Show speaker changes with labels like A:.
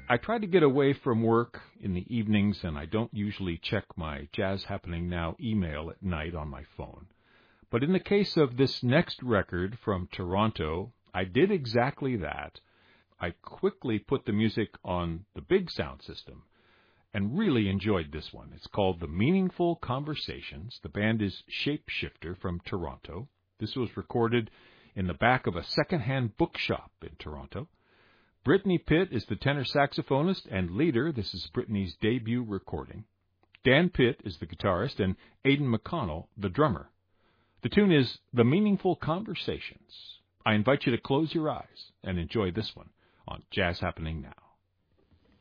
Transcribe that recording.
A: I try to get away from work in the evenings, and I don't usually check my Jazz Happening Now email at night on my phone. But in the case of this next record from Toronto, I did exactly that. I quickly put the music on the big sound system and really enjoyed this one. It's called The Meaningful Conversations. The band is Shapeshifter from Toronto. This was recorded in the back of a secondhand bookshop in Toronto. Brittany Pitt is the tenor saxophonist and leader. This is Brittany's debut recording. Dan Pitt is the guitarist and Aidan McConnell the drummer. The tune is The Meaningful Conversations. I invite you to close your eyes and enjoy this one on Jazz Happening Now.